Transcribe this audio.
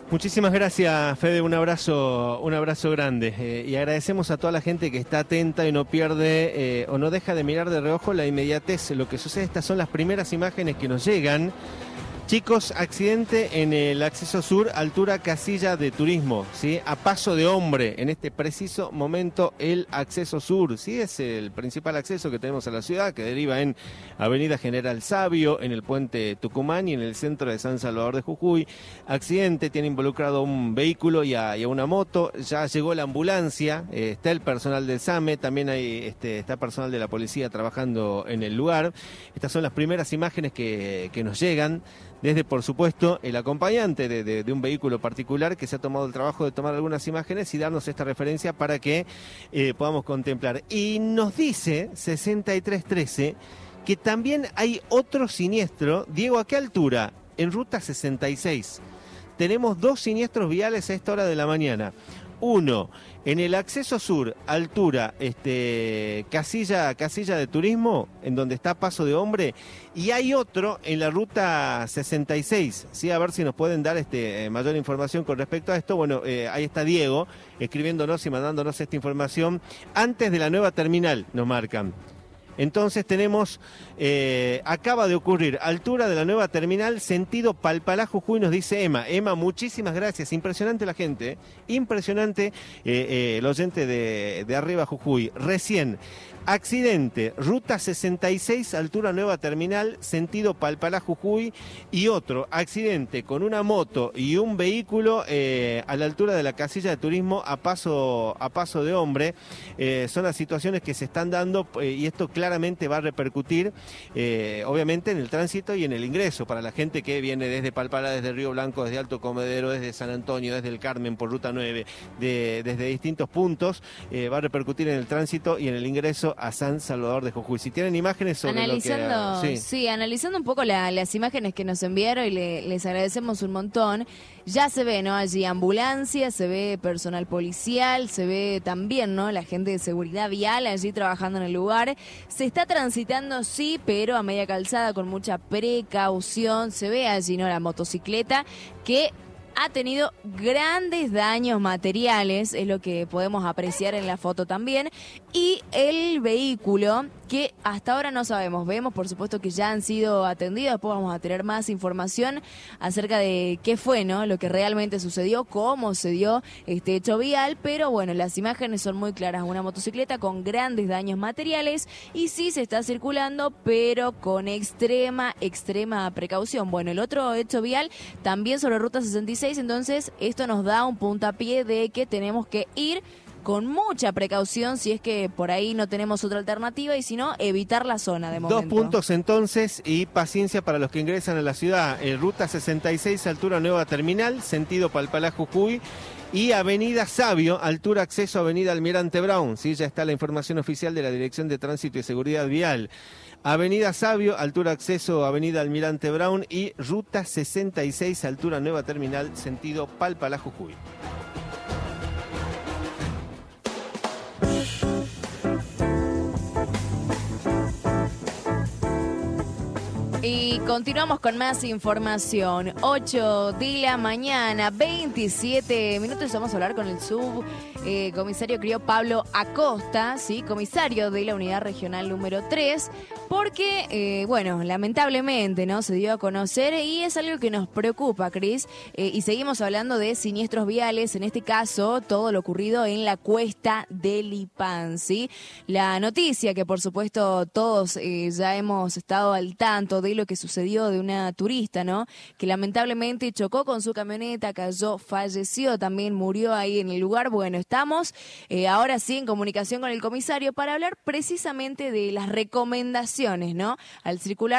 Muchísimas gracias, Fede, un abrazo grande. Y agradecemos a toda la gente que está atenta y no pierde o no deja de mirar de reojo la inmediatez. Lo que sucede, estas son las primeras imágenes que nos llegan. Chicos, accidente en el acceso sur, altura Casilla de Turismo, ¿sí? A paso de hombre, en este preciso momento, el acceso sur, ¿sí? Es el principal acceso que tenemos a la ciudad, que deriva en Avenida General Sabio, en el puente Tucumán y en el centro de San Salvador de Jujuy. Accidente, tiene involucrado un vehículo y a una moto. Ya llegó la ambulancia, está el personal del SAME, también está personal de la policía trabajando en el lugar. Estas son las primeras imágenes que nos llegan. Desde, por supuesto, el acompañante de un vehículo particular que se ha tomado el trabajo de tomar algunas imágenes y darnos esta referencia para que podamos contemplar. Y nos dice 6313 que también hay otro siniestro. Diego, ¿a qué altura? En ruta 66. Tenemos dos siniestros viales a esta hora de la mañana. Uno, en el acceso sur, altura Casilla de Turismo, en donde está Paso de Hombre, y hay otro en la ruta 66, ¿sí? A ver si nos pueden dar mayor información con respecto a esto. Bueno, ahí está Diego escribiéndonos y mandándonos esta información. Antes de la nueva terminal, nos marcan. Entonces tenemos, acaba de ocurrir, altura de la nueva terminal, sentido Palpalá, Jujuy, nos dice Emma. Emma, muchísimas gracias, impresionante la gente, impresionante el oyente de arriba Jujuy. Recién, accidente, ruta 66, altura nueva terminal, sentido Palpalá, Jujuy, y otro accidente con una moto y un vehículo a la altura de la casilla de turismo a paso de hombre. Son las situaciones que se están dando y esto claramente va a repercutir obviamente en el tránsito y en el ingreso para la gente que viene desde Palpalá, desde Río Blanco, desde Alto Comedero, desde San Antonio, desde el Carmen por ruta 9, desde distintos puntos. Va a repercutir en el tránsito y en el ingreso a San Salvador de Jujuy. Si tienen imágenes sobre analizando un poco las imágenes que nos enviaron y les agradecemos un montón. Ya se ve, ¿no? Allí ambulancia, se ve personal policial, se ve también, ¿no? La gente de seguridad vial allí trabajando en el lugar. Se está transitando, sí, pero a media calzada con mucha precaución. Se ve allí, ¿no? La motocicleta que ha tenido grandes daños materiales, es lo que podemos apreciar en la foto también, y el vehículo que hasta ahora no sabemos. Vemos, por supuesto, que ya han sido atendidos. Después vamos a tener más información acerca de qué fue, ¿no? Lo que realmente sucedió, cómo se dio este hecho vial, pero bueno, las imágenes son muy claras. Una motocicleta con grandes daños materiales y sí se está circulando, pero con extrema precaución. Bueno, el otro hecho vial también sobre ruta 66, entonces esto nos da un puntapié de que tenemos que ir con mucha precaución si es que por ahí no tenemos otra alternativa y si no, evitar la zona de momento. 2 puntos entonces y paciencia para los que ingresan a la ciudad. Ruta 66, altura nueva terminal, sentido Palpalá, Jujuy. Y Avenida Sabio, altura acceso a Avenida Almirante Brown. Sí, ya está la información oficial de la Dirección de Tránsito y Seguridad Vial. Avenida Sabio, altura acceso a Avenida Almirante Brown. Y ruta 66, altura nueva terminal, sentido Palpalá, Jujuy. Y continuamos con más información. 8 de la mañana, 27 minutos. Vamos a hablar con el subcomisario creo Pablo Acosta, ¿sí? Comisario de la Unidad Regional número 3, porque, bueno, lamentablemente, ¿no? Se dio a conocer y es algo que nos preocupa, Cris. Y seguimos hablando de siniestros viales, en este caso, todo lo ocurrido en la Cuesta del Lipán, ¿sí? La noticia que, por supuesto, todos ya hemos estado al tanto de lo que sucedió de una turista, ¿no? Que lamentablemente chocó con su camioneta, cayó, falleció, también murió ahí en el lugar. Bueno, estamos ahora sí en comunicación con el comisario para hablar precisamente de las recomendaciones, ¿no? Al circular